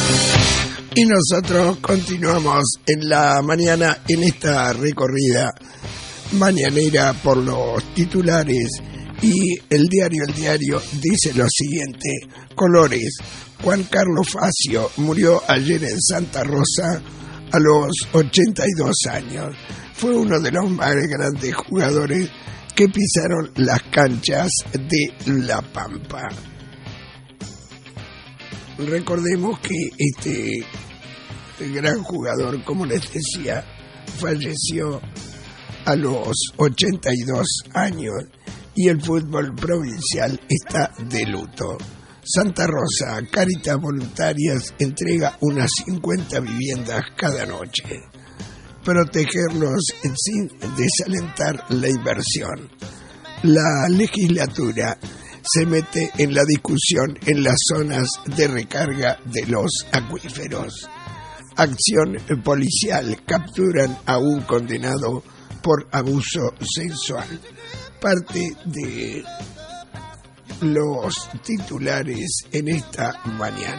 Y nosotros continuamos en la mañana en esta recorrida mañanera por los titulares. Y el diario dice lo siguiente: Colores. Juan Carlos Facio murió ayer en Santa Rosa a los 82 años. Fue uno de los más grandes jugadores que pisaron las canchas de La Pampa. Recordemos que este gran jugador, como les decía, falleció a los 82 años y el fútbol provincial está de luto. Santa Rosa, Cáritas Voluntarias, entrega unas 50 viviendas cada noche. Protegerlos sin desalentar la inversión. La legislatura se mete en la discusión en las zonas de recarga de los acuíferos. Acción policial, capturan a un condenado por abuso sexual. Parte de los titulares en esta mañana.